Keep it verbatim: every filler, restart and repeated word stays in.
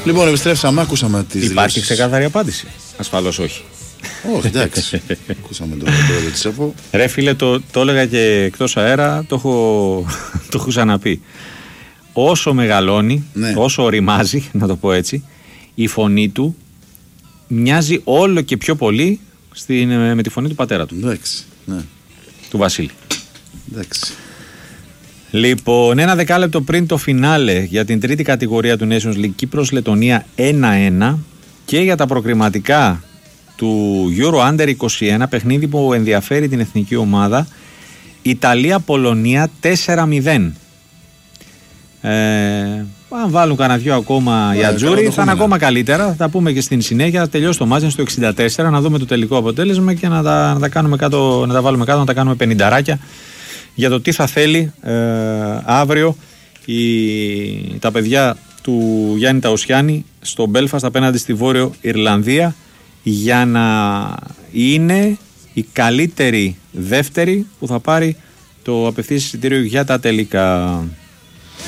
Λοιπόν, επιστρέψαμε, ακούσαμε τις δηλώσεις. Υπάρχει ξεκάθαρη απάντηση? Ασφαλώς όχι. Όχι, εντάξει. Ακούσαμε τον πρόεδρο της ΕΠΟ. Ρε φίλε, το, το έλεγα και εκτός αέρα, το έχω, το έχω ξαναπεί. Όσο μεγαλώνει, ναι. όσο οριμάζει, να το πω έτσι, η φωνή του μοιάζει όλο και πιο πολύ στην, με τη φωνή του πατέρα του. Εντάξει, ναι. Του Βασίλη. Εντάξει. Λοιπόν, ένα δεκάλεπτο πριν το φινάλε για την τρίτη κατηγορία του Nations League, Κύπρος Λετωνία ένα ένα, και για τα προκριματικά του Euro Under είκοσι ένα, παιχνίδι που ενδιαφέρει την εθνική ομάδα, Ιταλία-Πολωνία τέσσερα μηδέν. Ε, αν βάλουν κανένα δυο ακόμα οι Ατζούροι θα είναι ακόμα καλύτερα. Θα τα πούμε και στην συνέχεια. Θα τελειώσει το μάτς στο εξήντα τέσσερα, να δούμε το τελικό αποτέλεσμα και να τα, να τα, κάνουμε κάτω, να τα βάλουμε κάτω, να τα κάνουμε πενηνταράκια για το τι θα θέλει ε, αύριο η, τα παιδιά του Γιάννη Ταουσιάννη στο Μπέλφαστ απέναντι στη Βόρειο Ιρλανδία, για να είναι η καλύτερη δεύτερη που θα πάρει το απευθείας εισιτήριο για τα τελικά.